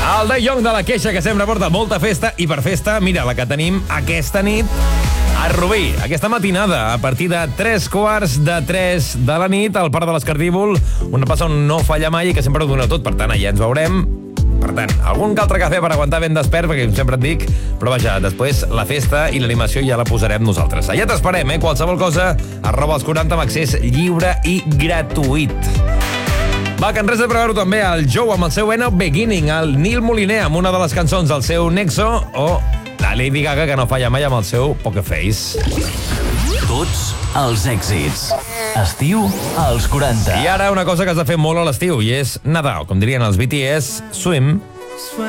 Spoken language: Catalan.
El De Jong de la queixa, que sempre porta molta festa, i per festa, mira, la que tenim aquesta nit a Rubí. Aquesta matinada, a partir de 3:45 de la nit, al Parc de l'Escardívol, una plaça on no falla mai i que sempre ho dona tot. Per tant, allà ens veurem. Per tant, algun que altre cafè per aguantar ben despert, perquè sempre et dic, però vaja, després la festa i l'animació ja la posarem nosaltres. Allà t'esperem, qualsevol cosa, @els40 amb accés lliure i gratuït. Va, que en res de preveure també el Joe amb el seu Eno Beginning, el Nil Moliner amb una de les cançons del seu Nexo, o la Lady Gaga, que no falla mai, amb el seu Poker Face. Tots els èxits. Estiu als 40. I ara una cosa que has de fer molt a l'estiu, i és nedar, com dirien els BTS, swim.